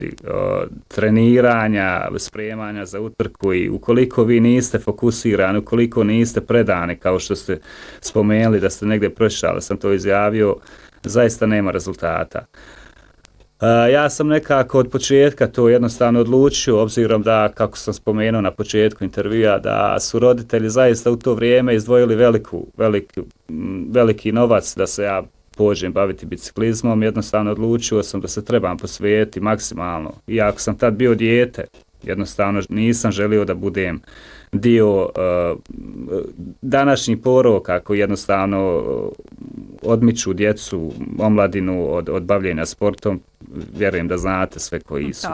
treniranja, spremanja za utrku i ukoliko vi niste fokusirani, ukoliko niste predani, kao što ste spomenuli da ste negdje pročitali, sam to izjavio, zaista nema rezultata. Ja sam nekako od početka to jednostavno odlučio, obzirom da, kako sam spomenuo na početku intervjua, da su roditelji zaista u to vrijeme izdvojili veliki novac da se ja pođem baviti biciklizmom, jednostavno odlučio sam da se trebam posvetiti maksimalno. Iako sam tad bio dijete, jednostavno nisam želio da budem dio današnjih poroka koji jednostavno odmiču djecu, omladinu od bavljenja sportom. Vjerujem da znate sve koji su.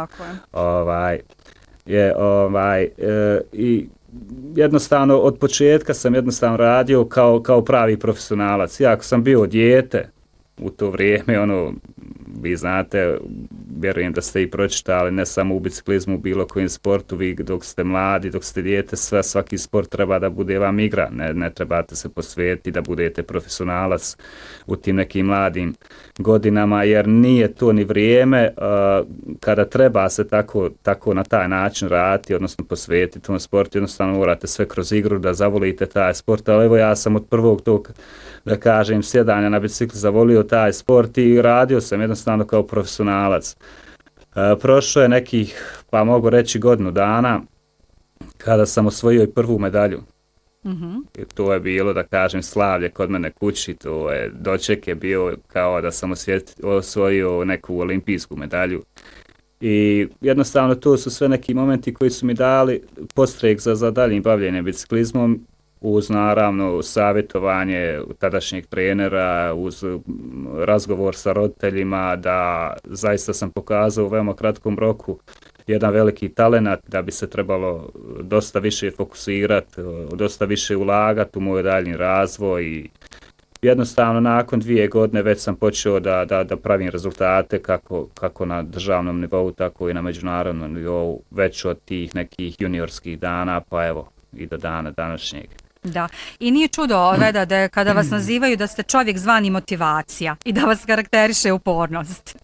I jednostavno od početka sam jednostavno radio kao pravi profesionalac. Iako sam bio dijete u to vrijeme, vi znate, vjerujem da ste i pročitali, ne samo u biciklizmu, bilo kojem sportu, vi dok ste mladi, dok ste dijete, svaki sport treba da bude vam igra, ne trebate se posvetiti da budete profesionalac u tim nekim mladim godinama, jer nije to ni vrijeme kada treba se tako na taj način raditi, odnosno posvetiti tom sportu, jednostavno morate sve kroz igru da zavolite taj sport, ali evo ja sam od prvog tog, da kažem, sjedanja na bicikl zavolio taj sport i radio sam jednostavno kao profesionalac. Prošlo je nekih, pa mogu reći, godinu dana kada sam osvojio i prvu medalju. I to je bilo, da kažem, slavlje kod mene kući, to je doček je bio kao da sam osvojio neku olimpijsku medalju. I jednostavno to su sve neki momenti koji su mi dali podstrek za daljim bavljenjem biciklizmom, uz naravno savjetovanje tadašnjeg trenera, uz razgovor sa roditeljima, da zaista sam pokazao u veoma kratkom roku jedan veliki talenat, da bi se trebalo dosta više fokusirati, dosta više ulagati u moj daljnji razvoj i jednostavno nakon 2 godine već sam počeo da pravim rezultate kako na državnom nivou, tako i na međunarodnom nivou, već od tih nekih juniorskih dana, pa evo i do dana današnjeg. Da, i nije čudo, Veda, da kada vas nazivaju da ste čovjek zvani motivacija i da vas karakteriše upornost.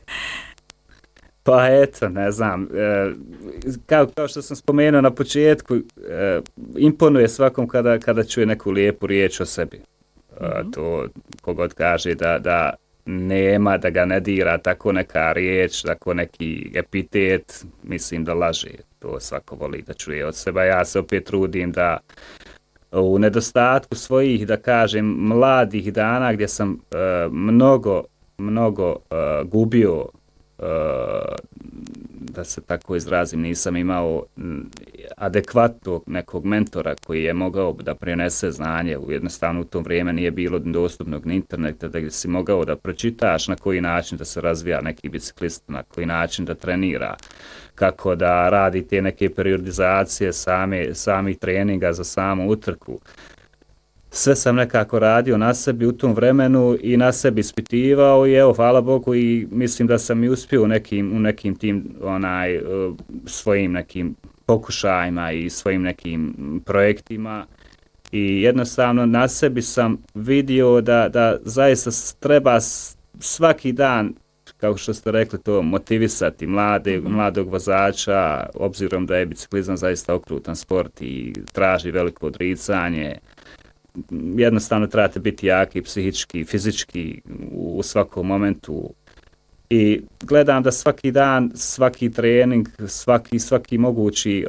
Pa eto, ne znam, kao što sam spomenuo na početku, imponuje svakom kada čuje neku lijepu riječ o sebi. To kogod kaže da nema, da ga ne dira tako neka riječ, tako neki epitet, mislim da laže. To svako voli da čuje od sebe. Ja se opet trudim da u nedostatku svojih, da kažem, mladih dana gdje sam mnogo gubio, da se tako izrazim, nisam imao adekvatnog nekog mentora koji je mogao da prenese znanje. Jednostavno u tom vrijeme nije bilo dostupnog ni interneta da si mogao da pročitaš na koji način da se razvija neki biciklist, na koji način da trenira, kako da radi te neke periodizacije sami treninga za samu utrku. Sve sam nekako radio na sebi u tom vremenu i na sebi ispitivao i evo, hvala Bogu, i mislim da sam i uspio u nekim tim svojim nekim pokušajima i svojim nekim projektima i jednostavno na sebi sam vidio da zaista treba svaki dan, kao što ste rekli, to motivisati mladog vozača, obzirom da je biciklizam zaista okrutan sport i traži veliko odricanje. Jednostavno trebate biti jaki psihički, fizički u svakom momentu i gledam da svaki dan, svaki trening, svaki mogući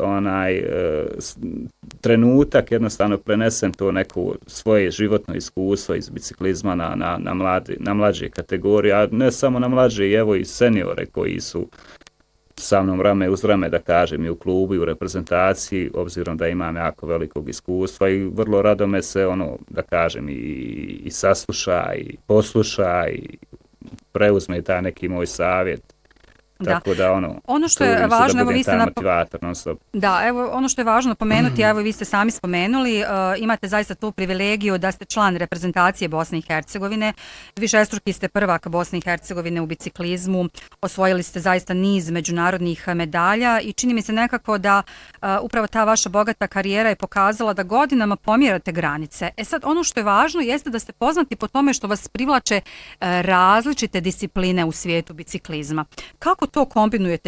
trenutak jednostavno prenesem to neko svoje životno iskustvo iz biciklizma na mlađe kategorije, a ne samo na mlađe, evo i seniore koji su sa mnom rame uz rame, da kažem, i u klubu i u reprezentaciji, obzirom da imam jako velikog iskustva i vrlo rado me se, da kažem, i sasluša i posluša i preuzme taj neki moj savjet. Tako da ono što je važno, evo vi ste motivator non stop. Da, evo ono što je važno pomenuti, evo vi ste sami spomenuli, imate zaista tu privilegiju da ste član reprezentacije Bosne i Hercegovine, višestruki ste prvak Bosne i Hercegovine u biciklizmu, osvojili ste zaista niz međunarodnih medalja i čini mi se nekako da upravo ta vaša bogata karijera je pokazala da godinama pomjerate granice. Sad ono što je važno jeste da ste poznati po tome što vas privlače različite discipline u svijetu biciklizma. Kako to kombinujete